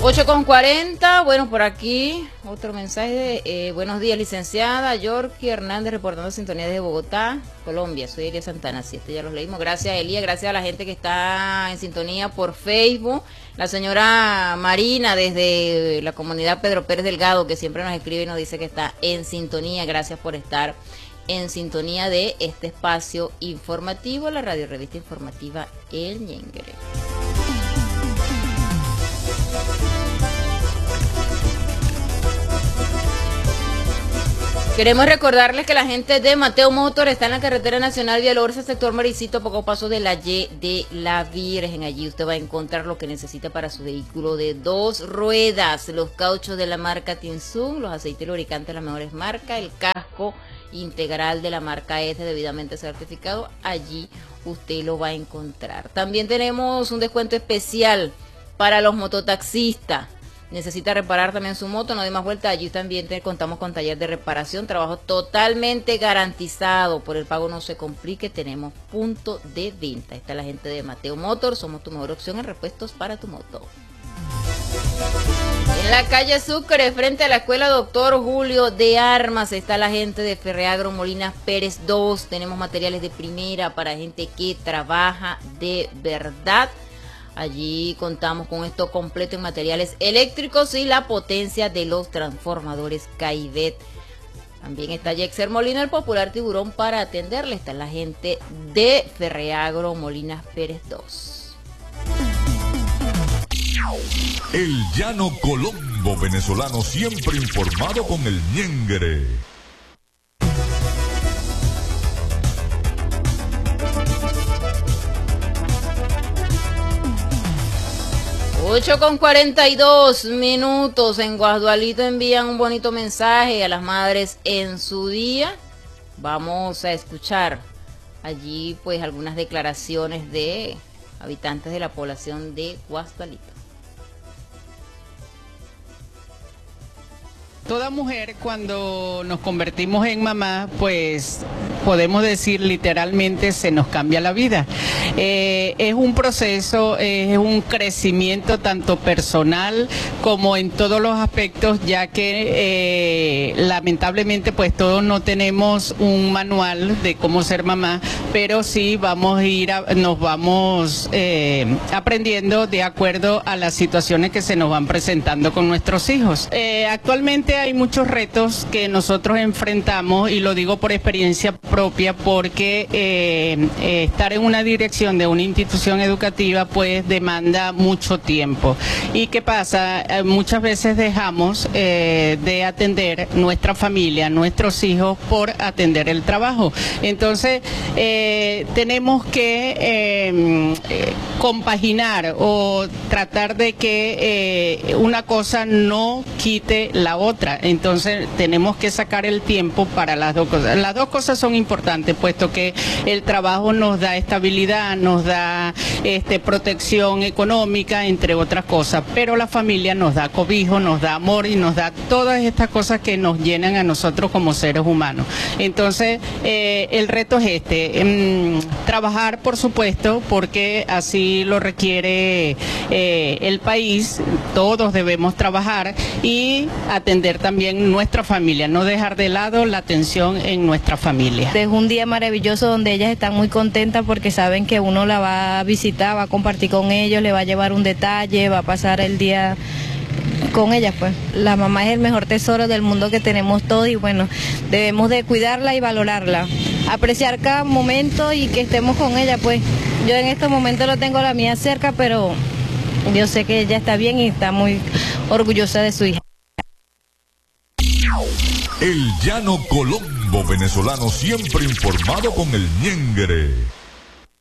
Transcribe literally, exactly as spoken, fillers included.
ocho con cuarenta, bueno, por aquí otro mensaje. Eh, buenos días, licenciada Yorky Hernández, reportando sintonía desde Bogotá, Colombia. Soy Elia Santana, sí, este ya los leímos. Gracias, Elia, gracias a la gente que está en sintonía por Facebook. La señora Marina, desde la comunidad Pedro Pérez Delgado, que siempre nos escribe y nos dice que está en sintonía. Gracias por estar en sintonía de este espacio informativo, la radio revista informativa El Ñenguere. Queremos recordarles que la gente de Mateo Motor está en la carretera nacional Vía Lourdes, sector Maricito, a poco paso de la Y de la Virgen. Allí usted va a encontrar lo que necesita para su vehículo de dos ruedas, los cauchos de la marca Tinsum, los aceites lubricantes de las mejores marcas, el casco integral de la marca S debidamente certificado. Allí usted lo va a encontrar. También tenemos un descuento especial para los mototaxistas. Necesita reparar también su moto, no dé más vuelta. Allí también te, contamos con taller de reparación, trabajo totalmente garantizado. Por el pago no se complique, tenemos punto de venta. Está la gente de Mateo Motor, somos tu mejor opción en repuestos para tu moto. En la calle Sucre, frente a la escuela Doctor Julio de Armas, está la gente de Ferreagro Molinas Pérez dos. Tenemos materiales de primera para gente que trabaja de verdad. Allí contamos con esto completo en materiales eléctricos y la potencia de los transformadores Caivet. También está Yexer Molina, el popular tiburón, para atenderle. Está la gente de Ferreagro Molinas Pérez dos. El llano colombo venezolano, siempre informado con el Ñenguere. ocho con cuarenta y dos minutos. En Guasdualito envían un bonito mensaje a las madres en su día. Vamos a escuchar allí pues algunas declaraciones de habitantes de la población de Guasdualito. Toda mujer, cuando nos convertimos en mamá, pues podemos decir literalmente se nos cambia la vida. Eh, es un proceso, es un crecimiento tanto personal como en todos los aspectos, ya que eh, lamentablemente pues todos no tenemos un manual de cómo ser mamá, pero sí vamos a ir, a, nos vamos eh, aprendiendo de acuerdo a las situaciones que se nos van presentando con nuestros hijos. Eh, actualmente hay muchos retos que nosotros enfrentamos, y lo digo por experiencia propia, porque eh, eh, estar en una dirección de una institución educativa pues demanda mucho tiempo. ¿Y qué pasa? Eh, muchas veces dejamos eh, de atender nuestra familia, nuestros hijos, por atender el trabajo. Entonces eh, tenemos que eh, eh, compaginar o tratar de que eh, una cosa no quite la otra. Entonces tenemos que sacar el tiempo para las dos cosas. Las dos cosas son importantes, puesto que el trabajo nos da estabilidad, nos da este, protección económica, entre otras cosas, pero la familia nos da cobijo, nos da amor y nos da todas estas cosas que nos llenan a nosotros como seres humanos. Entonces eh, el reto es este, eh, trabajar, por supuesto, porque así lo requiere eh, el país. Todos debemos trabajar y atender también nuestra familia, no dejar de lado la atención en nuestra familia. Es un día maravilloso donde ellas están muy contentas porque saben que uno la va a visitar, va a compartir con ellos, le va a llevar un detalle, va a pasar el día con ellas, pues. La mamá es el mejor tesoro del mundo que tenemos todos, y bueno, debemos de cuidarla y valorarla, apreciar cada momento y que estemos con ella, pues. Yo en estos momentos no tengo la mía cerca, pero yo sé que ella está bien y está muy orgullosa de su hija. El llano colombo venezolano, siempre informado con el Ñenguere.